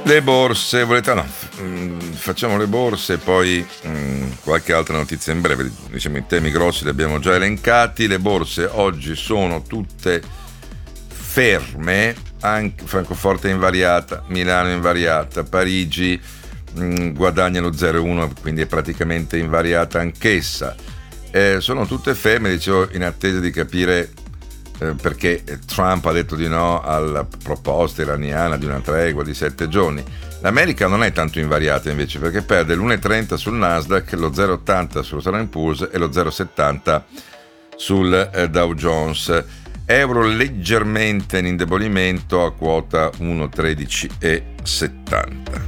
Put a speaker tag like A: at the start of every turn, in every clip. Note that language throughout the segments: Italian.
A: Le borse, volete? No, facciamo le borse e poi qualche altra notizia in breve. Diciamo i temi grossi li abbiamo già elencati. Le borse oggi sono tutte ferme, anche Francoforte è invariata, Milano è invariata, Parigi guadagna lo 0,1, quindi è praticamente invariata anch'essa. Sono tutte ferme, dicevo, in attesa di capire perché Trump ha detto di no alla proposta iraniana di una tregua di 7 giorni. L'America non è tanto invariata invece, perché perde l'1,30 sul Nasdaq, lo 0,80 sullo Standard & Poor's e lo 0,70 sul Dow Jones. Euro leggermente in indebolimento a quota 1,1370.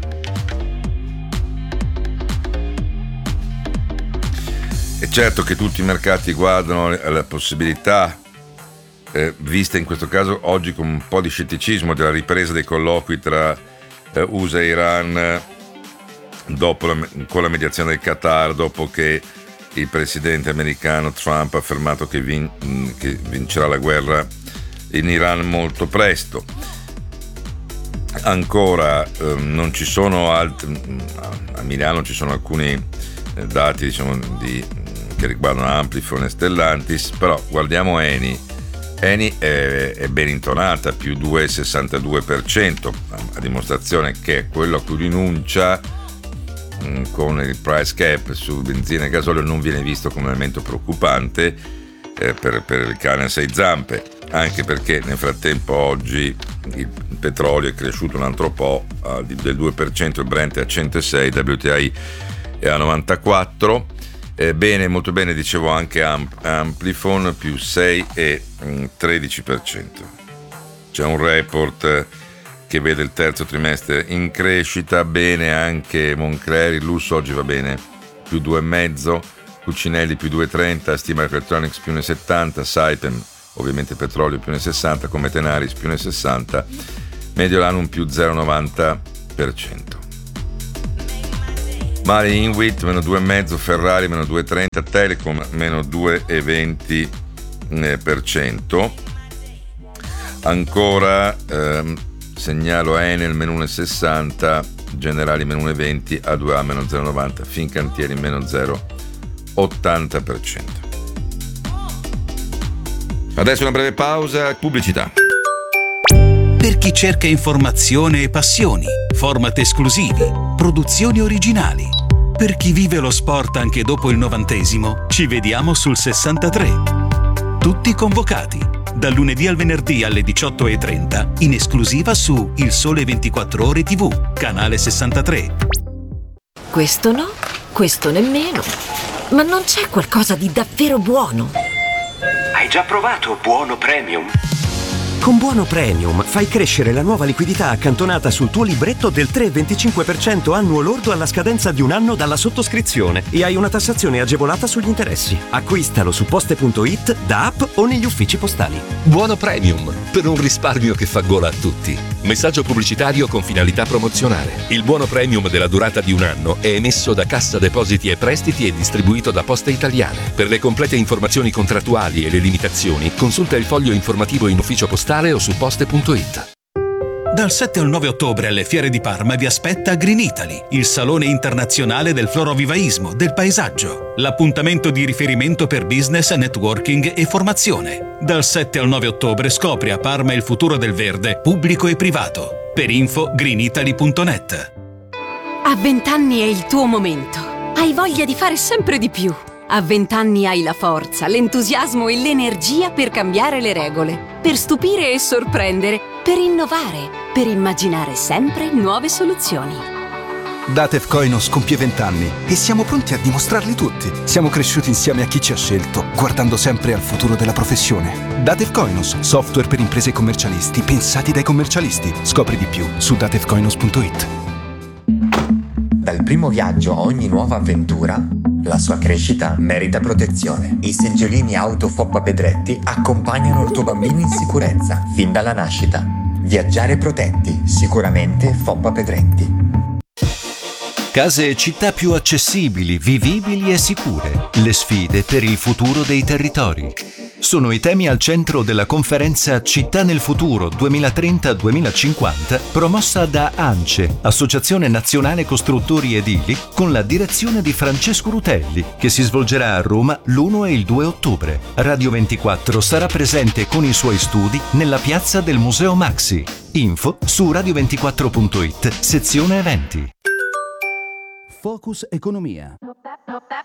A: È certo che tutti i mercati guardano la possibilità, vista in questo caso oggi con un po' di scetticismo, della ripresa dei colloqui tra USA e Iran con la mediazione del Qatar, dopo che il presidente americano Trump ha affermato che vincerà la guerra in Iran molto presto. Ancora non ci sono altri, a Milano ci sono alcuni dati, diciamo, che riguardano Amplifon e Stellantis, però guardiamo Eni è ben intonata, più 2,62%, a dimostrazione che quello a cui rinuncia con il price cap su benzina e gasolio non viene visto come un elemento preoccupante per il cane a 6 zampe, anche perché nel frattempo oggi il petrolio è cresciuto un altro po' del 2%, il Brent è a 106, WTI è a 94. Bene, molto bene, dicevo anche Amplifon più 6,13%. C'è un report che vede il terzo trimestre in crescita. Bene anche Moncler, il lusso oggi va bene, più 2,5%, Cucinelli più 2,30%, Stima Electronics più 1,70%, Saipem ovviamente petrolio più 1,60%, come Tenaris più 1,60%, Mediolanum più 0,90%. Mali Inwit meno 2,5%, Ferrari meno 2,30%, Telecom meno 2,20%. Ancora segnalo Enel meno 1,60%, Generali meno 1,20%, A2A meno 0,90%, Fincantieri meno 0,80%. Adesso una breve pausa, pubblicità.
B: Per chi cerca informazione e passioni, format esclusivi, produzioni originali. Per chi vive lo sport anche dopo il 90°, ci vediamo sul 63. Tutti convocati, dal lunedì al venerdì alle 18:30, in esclusiva su Il Sole 24 Ore TV, canale 63.
C: Questo no, questo nemmeno. Ma non c'è qualcosa di davvero buono?
D: Hai già provato Buono Premium?
E: Con Buono Premium fai crescere la nuova liquidità accantonata sul tuo libretto del 3,25% annuo lordo alla scadenza di un anno dalla sottoscrizione e hai una tassazione agevolata sugli interessi. Acquistalo su poste.it, da app o negli uffici postali.
F: Buono Premium, per un risparmio che fa gola a tutti. Messaggio pubblicitario con finalità promozionale. Il Buono Premium della durata di un anno è emesso da Cassa Depositi e Prestiti e distribuito da Poste Italiane. Per le complete informazioni contrattuali e le limitazioni, consulta il foglio informativo in ufficio postale o su poste.it.
B: Dal 7 al 9 ottobre alle Fiere di Parma vi aspetta Green Italy, il salone internazionale del florovivaismo, del paesaggio. L'appuntamento di riferimento per business, networking e formazione. Dal 7 al 9 ottobre scopri a Parma il futuro del verde, pubblico e privato. Per info greenitaly.net.
G: A 20 anni è il tuo momento. Hai voglia di fare sempre di più. A 20 anni hai la forza, l'entusiasmo e l'energia per cambiare le regole, per stupire e sorprendere, per innovare, per immaginare sempre nuove soluzioni.
H: Datev Koinos compie 20 anni e siamo pronti a dimostrarli tutti. Siamo cresciuti insieme a chi ci ha scelto, guardando sempre al futuro della professione. Datev Koinos, software per imprese e commercialisti, pensati dai commercialisti. Scopri di più su datevkoinos.it.
I: Dal primo viaggio a ogni nuova avventura, la sua crescita merita protezione. I seggiolini auto Foppa Pedretti accompagnano il tuo bambino in sicurezza fin dalla nascita. Viaggiare protetti, sicuramente Foppa Pedretti.
J: Case e città più accessibili, vivibili e sicure. Le sfide per il futuro dei territori. sono i temi al centro della conferenza Città nel futuro 2030-2050 promossa da ANCE, Associazione Nazionale Costruttori Edili, con la direzione di Francesco Rutelli, che si svolgerà a Roma l'1 e il 2 ottobre. Radio 24 sarà presente con i suoi studi nella piazza del Museo Maxi. Info su radio24.it, sezione eventi.
K: Focus Economia.